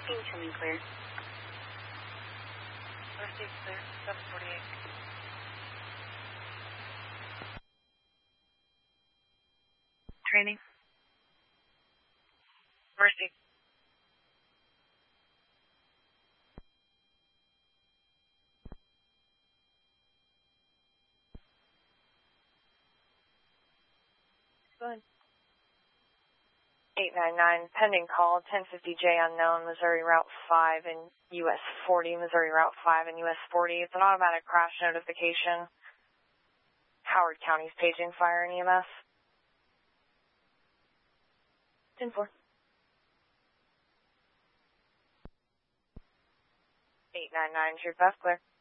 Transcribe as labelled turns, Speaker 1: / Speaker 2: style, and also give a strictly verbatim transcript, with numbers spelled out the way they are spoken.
Speaker 1: Incoming clear.
Speaker 2: Receive clear, seven forty-eight. Training. Mercy. Go ahead. eight nine nine, pending call, ten fifty J unknown, Missouri Route five and U S forty, Missouri Route five and U S forty. It's an automatic crash notification. Howard County's paging fire and E M S. ten four. eight nine nine, True Path, clear.